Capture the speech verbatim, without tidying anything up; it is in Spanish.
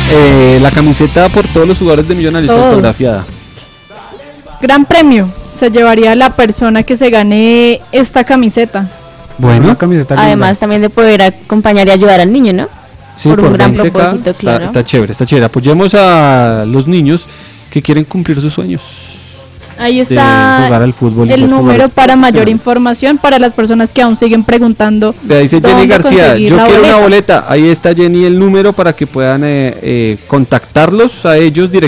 eh, la camiseta por todos los jugadores de Millonarios, Todos. autografiada. Gran premio se llevaría la persona que se gane esta camiseta. Bueno, Una camiseta linda. Además también de poder acompañar y ayudar al niño, ¿no? sí, por un gran veinte K, propósito, está- claro. Está, chévere, está chévere. Apoyemos a los niños que quieren cumplir sus sueños. Ahí de está jugar al fútbol y el ser número jugadores para mayor profesionales. información para las personas que aún siguen preguntando. Le dice Jenny dónde García, conseguir yo la quiero una boleta. boleta. Ahí está Jenny el número para que puedan eh, eh, contactarlos a ellos directamente.